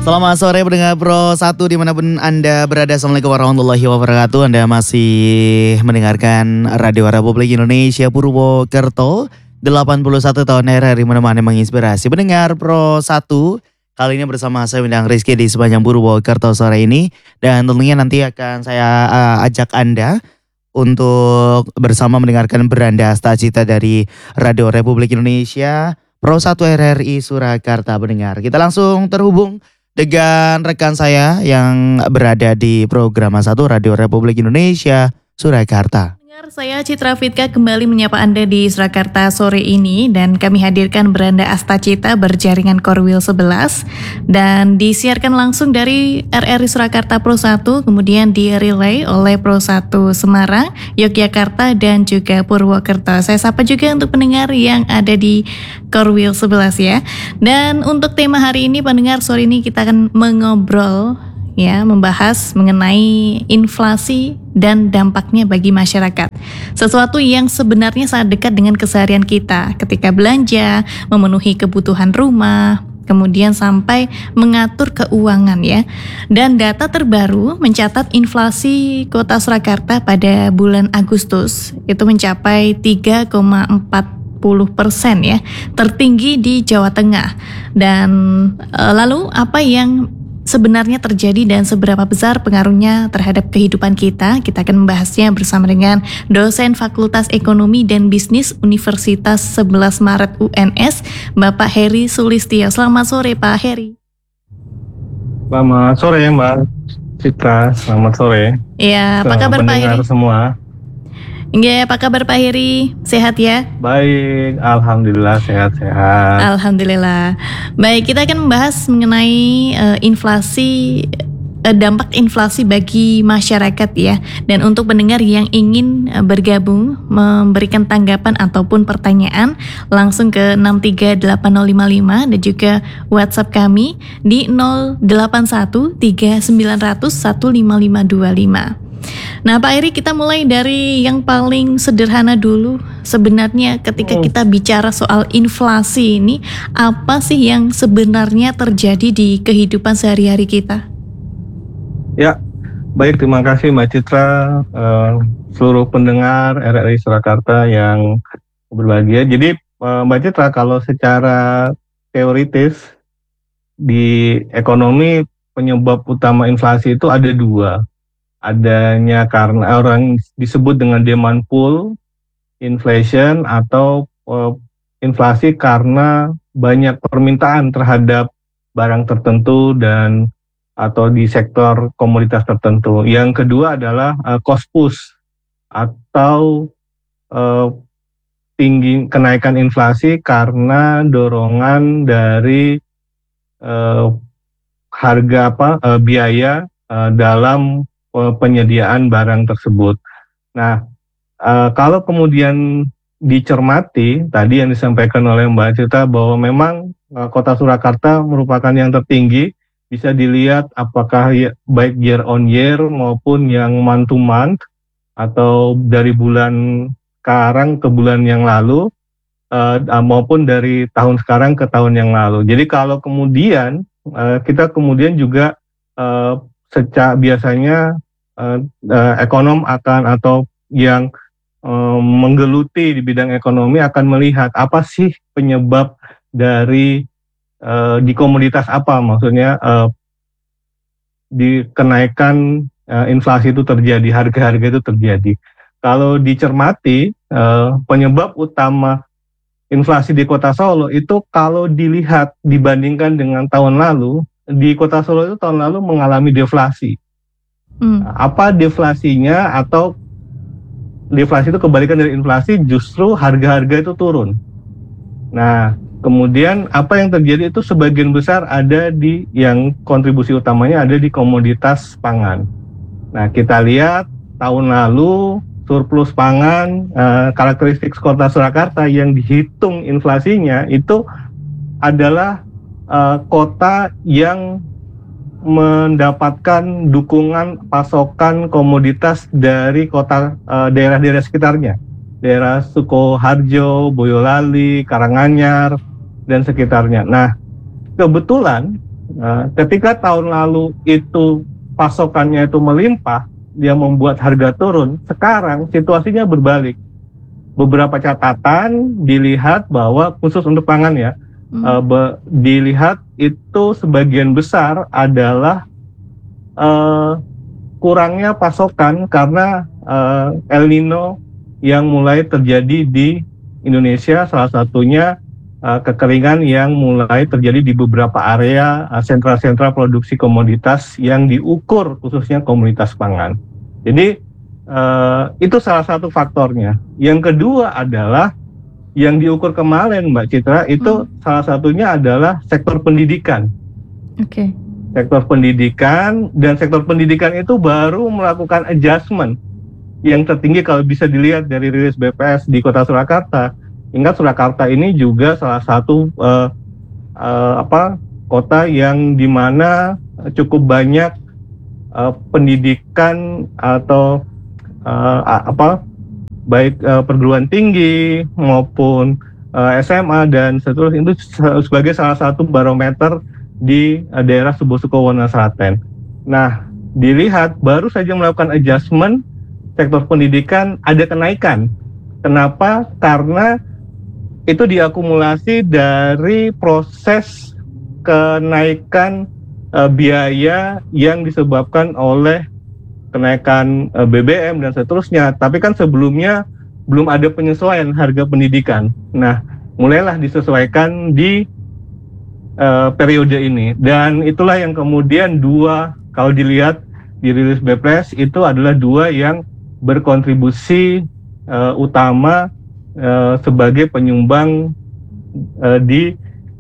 Selamat sore pendengar Pro 1 dimanapun Anda berada. Assalamualaikum warahmatullahi wabarakatuh. Anda masih mendengarkan Radio Republik Indonesia Purwokerto 81 tahun RRI menemani menginspirasi pendengar Pro 1. Kali ini bersama saya Bintang Rizky di sepanjang Purwokerto sore ini. Dan tentunya nanti akan saya ajak Anda untuk bersama mendengarkan Beranda Asta Cita dari Radio Republik Indonesia Pro 1 RRI Surakarta pendengar. Kita langsung terhubung dengan rekan saya yang berada di program 1 Radio Republik Indonesia Surakarta. Saya Citra Fitka kembali menyapa Anda di Surakarta sore ini dan kami hadirkan Beranda Asta Cita berjaringan Korwil 11 dan disiarkan langsung dari RRI Surakarta Pro 1 kemudian direlay oleh Pro 1 Semarang, Yogyakarta dan juga Purwokerto. Saya sapa juga untuk pendengar yang ada di Korwil 11 ya. Dan untuk tema hari ini pendengar sore ini kita akan mengobrol ya, membahas mengenai inflasi dan dampaknya bagi masyarakat. Sesuatu yang sebenarnya sangat dekat dengan keseharian kita ketika belanja, memenuhi kebutuhan rumah, kemudian sampai mengatur keuangan ya. Dan data terbaru mencatat inflasi Kota Surakarta pada bulan Agustus itu mencapai 3,4% ya, tertinggi di Jawa Tengah. Dan lalu apa yang sebenarnya terjadi dan seberapa besar pengaruhnya terhadap kehidupan kita? Kita akan membahasnya bersama dengan dosen Fakultas Ekonomi dan Bisnis Universitas 11 Maret UNS, Bapak Heri Sulistyo. Selamat sore Pak Heri. Selamat sore Mbak Citra, selamat sore. Iya, apa kabar Pak Heri? Semua. Iya, apa kabar Pak Heri? Sehat ya? Baik, alhamdulillah sehat-sehat. Alhamdulillah. Baik, kita akan membahas mengenai inflasi, dampak inflasi bagi masyarakat ya. Dan untuk pendengar yang ingin bergabung, memberikan tanggapan ataupun pertanyaan, langsung ke 6380555 dan juga WhatsApp kami di 081 3900 15525. Nah Pak Eri, kita mulai dari yang paling sederhana dulu. Sebenarnya ketika kita bicara soal inflasi ini, apa sih yang sebenarnya terjadi di kehidupan sehari-hari kita? Ya, baik, terima kasih Mbak Citra, seluruh pendengar RRI Surakarta yang berbahagia. Jadi Mbak Citra, kalau secara teoritis di ekonomi penyebab utama inflasi itu ada dua. Adanya karena orang disebut dengan demand pull inflation atau inflasi karena banyak permintaan terhadap barang tertentu dan atau di sektor komoditas tertentu. Yang kedua adalah cost push atau tinggi kenaikan inflasi karena dorongan dari harga biaya dalam penyediaan barang tersebut. Nah, kalau kemudian dicermati tadi yang disampaikan oleh Mbak Cita bahwa memang Kota Surakarta merupakan yang tertinggi, bisa dilihat apakah baik year on year maupun yang month to month atau dari bulan sekarang ke bulan yang lalu maupun dari tahun sekarang ke tahun yang lalu. Jadi kalau kemudian kita kemudian juga biasanya ekonom atau yang menggeluti di bidang ekonomi akan melihat apa sih penyebab dari di komoditas apa, maksudnya di kenaikan inflasi itu terjadi, harga-harga itu terjadi. Kalau dicermati penyebab utama inflasi di Kota Solo itu kalau dilihat dibandingkan dengan tahun lalu, di Kota Solo itu tahun lalu mengalami deflasi. Apa deflasinya? Atau deflasi itu kebalikan dari inflasi, justru harga-harga itu turun. Nah, kemudian apa yang terjadi itu sebagian besar ada di yang kontribusi utamanya ada di komoditas pangan. Nah, kita lihat tahun lalu surplus pangan, karakteristik Kota Surakarta yang dihitung inflasinya itu adalah kota yang mendapatkan dukungan pasokan komoditas dari kota daerah-daerah sekitarnya, daerah Sukoharjo, Boyolali, Karanganyar, dan sekitarnya. Nah, kebetulan Ketika tahun lalu itu pasokannya itu melimpah, dia membuat harga turun. Sekarang situasinya berbalik. Beberapa catatan dilihat bahwa khusus untuk pangan ya, dilihat itu sebagian besar adalah kurangnya pasokan karena El Nino yang mulai terjadi di Indonesia, salah satunya kekeringan yang mulai terjadi di beberapa area sentra-sentra produksi komoditas yang diukur khususnya komoditas pangan. Jadi itu salah satu faktornya. Yang kedua adalah yang diukur kemarin Mbak Citra itu salah satunya adalah sektor pendidikan. Oke. Sektor pendidikan, dan sektor pendidikan itu baru melakukan adjustment yang tertinggi kalau bisa dilihat dari rilis BPS di Kota Surakarta. Ingat Surakarta ini juga salah satu kota yang dimana cukup banyak pendidikan atau baik perguruan tinggi maupun SMA dan seterusnya, itu sebagai salah satu barometer di daerah Subo-Suko Wonoslaten. Nah, dilihat baru saja melakukan adjustment sektor pendidikan ada kenaikan. Kenapa? Karena itu diakumulasi dari proses kenaikan biaya yang disebabkan oleh kenaikan BBM dan seterusnya. Tapi kan sebelumnya belum ada penyesuaian harga pendidikan. Nah, mulailah disesuaikan di periode ini. Dan itulah yang kemudian kalau dilihat di rilis BPS itu adalah dua yang berkontribusi utama sebagai penyumbang di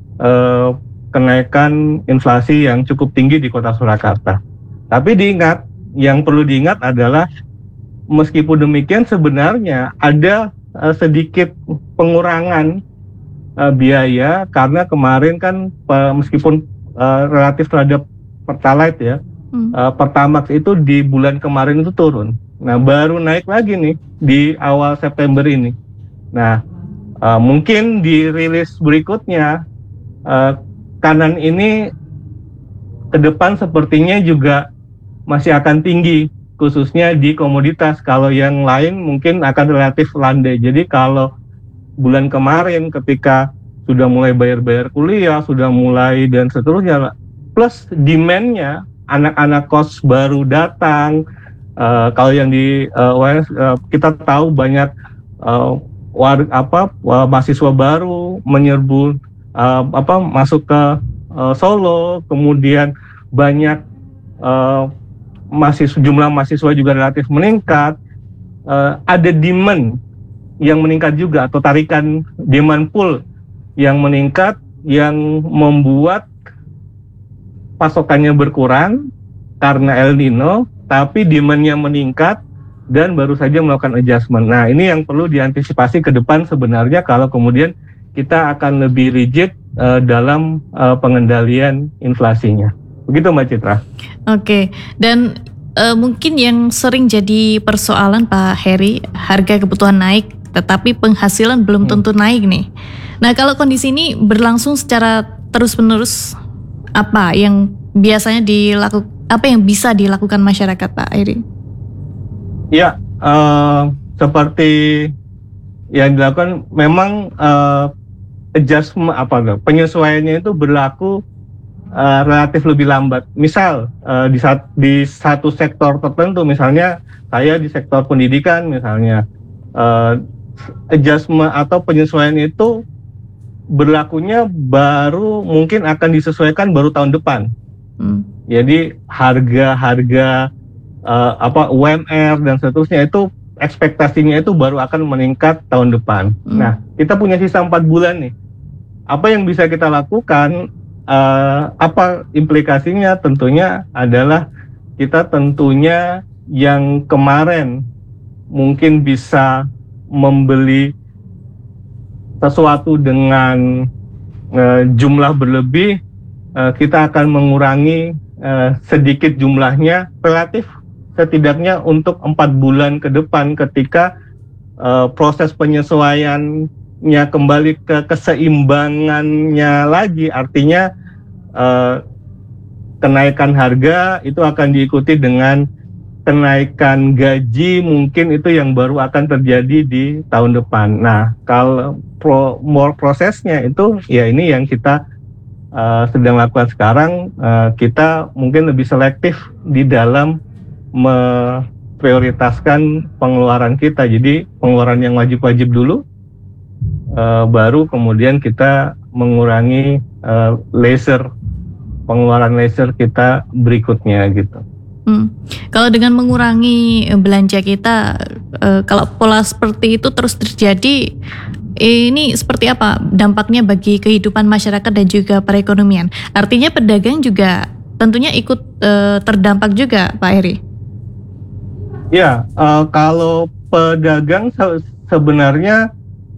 kenaikan inflasi yang cukup tinggi di Kota Surakarta. Tapi yang perlu diingat adalah meskipun demikian sebenarnya ada sedikit pengurangan biaya karena kemarin kan meskipun relatif terhadap Pertalite ya, Pertamax itu di bulan kemarin itu turun. Nah, baru naik lagi nih di awal September ini. Nah, mungkin di rilis berikutnya kanan ini ke depan sepertinya juga masih akan tinggi, khususnya di komoditas. Kalau yang lain mungkin akan relatif landai. Jadi kalau bulan kemarin ketika sudah mulai bayar-bayar kuliah, sudah mulai dan seterusnya, plus demand-nya, anak-anak kos baru datang. Kalau yang di UNS kita tahu banyak mahasiswa baru menyerbu masuk ke Solo, kemudian banyak jumlah mahasiswa juga relatif meningkat. Ada demand yang meningkat juga, atau tarikan demand pool yang meningkat, yang membuat pasokannya berkurang karena El Nino, tapi demand-nya meningkat dan baru saja melakukan adjustment. Nah, ini yang perlu diantisipasi ke depan sebenarnya kalau kemudian kita akan lebih rigid dalam pengendalian inflasinya. Begitu Mbak Citra. Oke, dan mungkin yang sering jadi persoalan Pak Heri, harga kebutuhan naik tetapi penghasilan belum tentu naik nih. Nah, kalau kondisi ini berlangsung secara terus-menerus, apa yang biasanya apa yang bisa dilakukan masyarakat Pak Heri? Ya, seperti yang dilakukan memang adjustment penyesuaiannya itu berlaku relatif lebih lambat. Misal di satu sektor tertentu, misalnya saya di sektor pendidikan misalnya, adjustment atau penyesuaian itu berlakunya baru mungkin akan disesuaikan baru tahun depan. Jadi harga UMR dan seterusnya itu ekspektasinya itu baru akan meningkat tahun depan. Nah, kita punya sisa 4 bulan nih. Apa yang bisa kita lakukan? Apa implikasinya? Tentunya adalah kita tentunya yang kemarin mungkin bisa membeli sesuatu dengan jumlah berlebih, kita akan mengurangi sedikit jumlahnya relatif setidaknya untuk 4 bulan ke depan ketika proses penyesuaiannya kembali ke keseimbangannya lagi, artinya kenaikan harga itu akan diikuti dengan kenaikan gaji, mungkin itu yang baru akan terjadi di tahun depan. Nah, kalau prosesnya itu ya ini yang kita sedang lakukan sekarang. Kita mungkin lebih selektif di dalam memprioritaskan pengeluaran kita. Jadi pengeluaran yang wajib-wajib dulu, baru kemudian kita mengurangi pengeluaran leisure kita berikutnya gitu. Kalau dengan mengurangi belanja kita, kalau pola seperti itu terus terjadi, ini seperti apa dampaknya bagi kehidupan masyarakat dan juga perekonomian? Artinya pedagang juga tentunya ikut terdampak juga, Pak Heri? Ya, kalau pedagang sebenarnya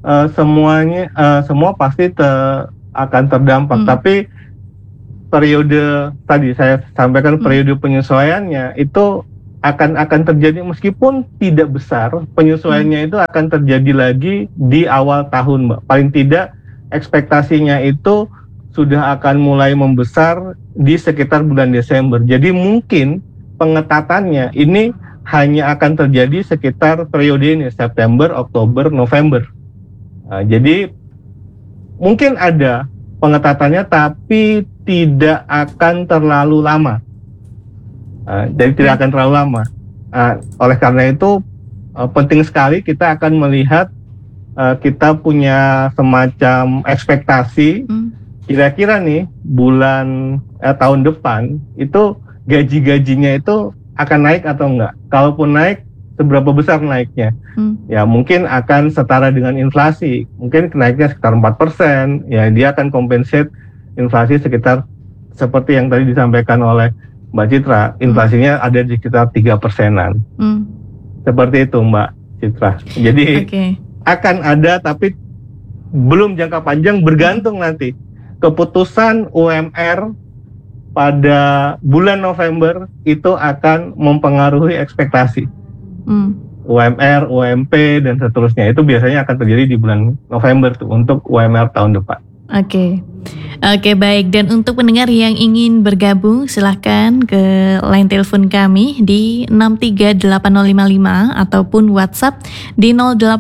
semua pasti akan terdampak, tapi periode tadi saya sampaikan periode penyesuaiannya itu akan terjadi meskipun tidak besar, penyesuaiannya itu akan terjadi lagi di awal tahun, Mbak. Paling tidak ekspektasinya itu sudah akan mulai membesar di sekitar bulan Desember. Jadi mungkin pengetatannya ini hanya akan terjadi sekitar periode ini, September, Oktober, November. Jadi mungkin ada pengetatannya, tapi tidak akan terlalu lama. Jadi tidak akan terlalu lama. Oleh karena itu penting sekali kita akan melihat, kita punya semacam ekspektasi kira-kira nih tahun depan itu gaji-gajinya itu akan naik atau enggak. Kalaupun naik, seberapa besar naiknya? Ya mungkin akan setara dengan inflasi. Mungkin naiknya sekitar 4%. Ya dia akan compensate inflasi sekitar seperti yang tadi disampaikan oleh Mbak Citra. Inflasinya ada di sekitar 3%-an. Seperti itu Mbak Citra. Jadi akan ada, tapi belum jangka panjang, bergantung nanti keputusan UMR pada bulan November itu akan mempengaruhi ekspektasi. UMR, UMP dan seterusnya itu biasanya akan terjadi di bulan November tuh untuk UMR tahun depan. Oke, baik. Dan untuk pendengar yang ingin bergabung, silahkan ke line telepon kami di 6380555 ataupun WhatsApp di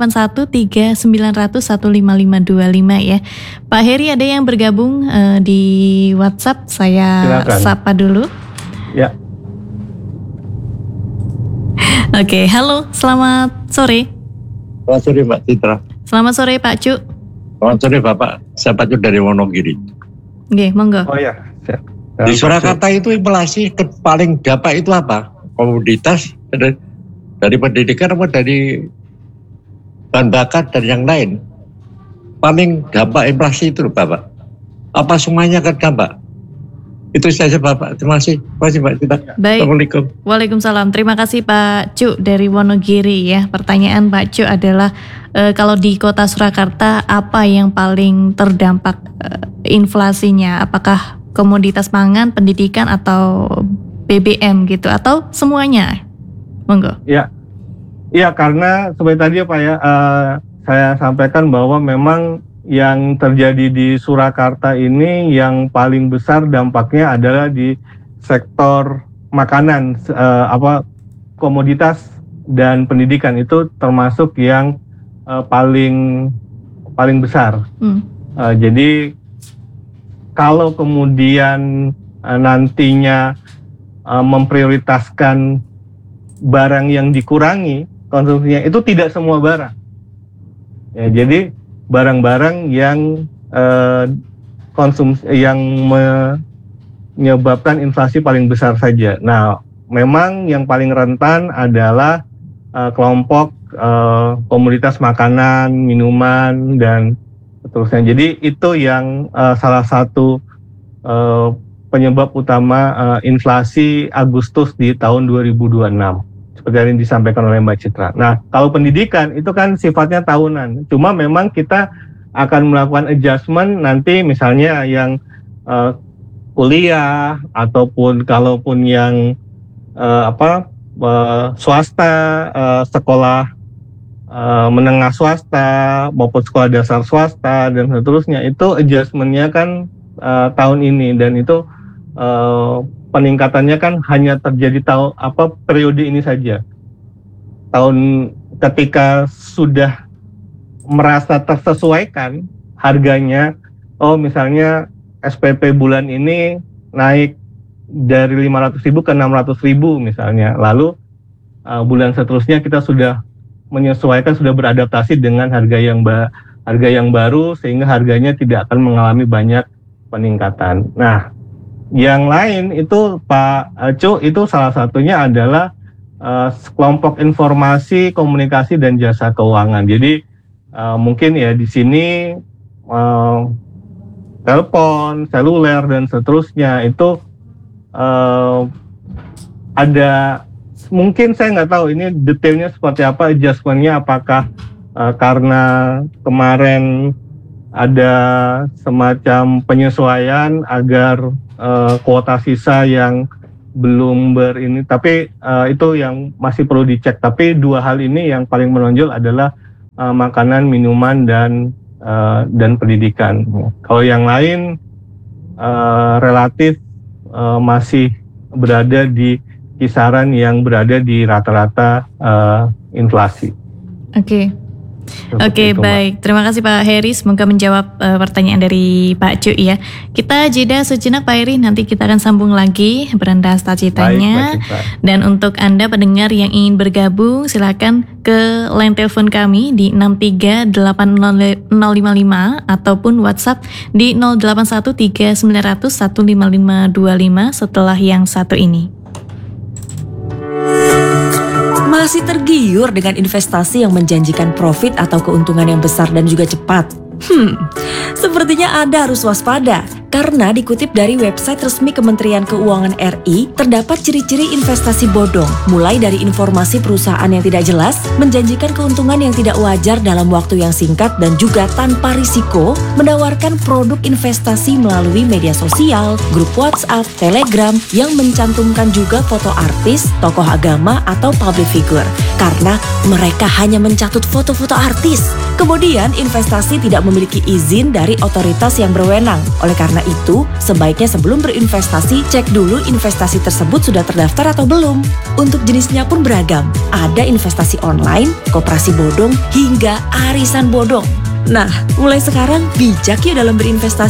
081390015525 ya. Pak Heri, ada yang bergabung di WhatsApp, saya silakan sapa dulu. Ya. Oke, halo, selamat sore. Selamat sore Mbak Citra. Selamat sore Pak Cuk. Selamat sore Bapak, saya Pak Cuk dari Wonogiri. Oke, monggo. Oh ya. Di Surakarta itu inflasi paling dampak itu apa? Komoditas dari pendidikan atau dari bahan bakar dan yang lain? Paling dampak inflasi itu Bapak. Apa semuanya akan dampak? Itu saja Bapak, terima kasih Mbak Cita. Baik. Assalamualaikum. Waalaikumsalam. Terima kasih Pak Cuk dari Wonogiri ya. Pertanyaan Pak Cuk adalah kalau di Kota Surakarta apa yang paling terdampak inflasinya? Apakah komoditas pangan, pendidikan atau BBM gitu atau semuanya? Monggo. Ya, karena seperti tadi ya Pak ya, saya sampaikan bahwa memang yang terjadi di Surakarta ini yang paling besar dampaknya adalah di sektor makanan, komoditas dan pendidikan itu termasuk yang paling besar. Jadi kalau kemudian nantinya memprioritaskan barang yang dikurangi konsumsinya, itu tidak semua barang. Ya, jadi barang-barang yang yang menyebabkan inflasi paling besar saja. Nah, memang yang paling rentan adalah kelompok komoditas makanan, minuman dan seterusnya. Jadi itu yang salah satu penyebab utama inflasi Agustus di tahun 2026. Seperti yang disampaikan oleh Mbak Citra. Nah, kalau pendidikan itu kan sifatnya tahunan. Cuma memang kita akan melakukan adjustment nanti misalnya yang kuliah ataupun kalaupun yang swasta, sekolah menengah swasta maupun sekolah dasar swasta dan seterusnya, itu adjustmentnya kan tahun ini, dan itu peningkatannya kan hanya terjadi periode ini saja. Tahun ketika sudah merasa tersesuaikan harganya, misalnya SPP bulan ini naik dari 500.000 ke 600.000 misalnya, lalu bulan seterusnya kita sudah menyesuaikan, sudah beradaptasi dengan harga yang baru sehingga harganya tidak akan mengalami banyak peningkatan. Nah, yang lain itu Pak Cu, itu salah satunya adalah kelompok informasi, komunikasi dan jasa keuangan. Jadi mungkin ya di sini telepon, seluler dan seterusnya itu ada, mungkin saya nggak tahu ini detailnya seperti apa, adjustmentnya apakah karena kemarin ada semacam penyesuaian agar kuota sisa yang belum tapi itu yang masih perlu dicek. Tapi dua hal ini yang paling menonjol adalah makanan, minuman dan pendidikan. Kalau yang lain relatif masih berada di kisaran yang berada di rata-rata inflasi. Oke, baik. Terima kasih Pak Heri. Semoga menjawab pertanyaan dari Pak Cu ya. Kita jeda sejenak Pak Heri. Nanti kita akan sambung lagi beranda astacitanya. Dan untuk Anda pendengar yang ingin bergabung, silakan ke line telepon kami di 6380055 ataupun WhatsApp di 081390015525 setelah yang satu ini. Masih tergiur dengan investasi yang menjanjikan profit atau keuntungan yang besar dan juga cepat? Sepertinya Anda harus waspada. Karena dikutip dari website resmi Kementerian Keuangan RI, terdapat ciri-ciri investasi bodong, mulai dari informasi perusahaan yang tidak jelas, menjanjikan keuntungan yang tidak wajar dalam waktu yang singkat dan juga tanpa risiko, menawarkan produk investasi melalui media sosial, grup WhatsApp, Telegram, yang mencantumkan juga foto artis, tokoh agama, atau public figure. Karena mereka hanya mencatut foto-foto artis. Kemudian investasi tidak memiliki izin dari otoritas yang berwenang. Oleh karena itu, sebaiknya sebelum berinvestasi, cek dulu investasi tersebut sudah terdaftar atau belum. Untuk jenisnya pun beragam. Ada investasi online, koperasi bodong, hingga arisan bodong. Nah, mulai sekarang bijak ya dalam berinvestasi.